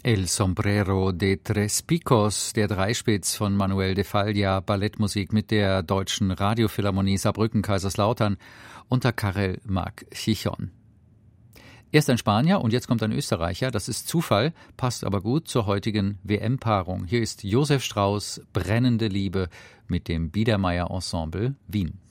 El Sombrero de Tres Picos, der Dreispitz von Manuel de Falla, Ballettmusik mit der Deutschen Radiophilharmonie Saarbrücken-Kaiserslautern unter Karel Marc Chichon. Erst ein Spanier und jetzt kommt ein Österreicher, das ist Zufall, passt aber gut zur heutigen WM-Paarung. Hier ist Josef Strauß, Brennende Liebe mit dem Biedermeier Ensemble Wien.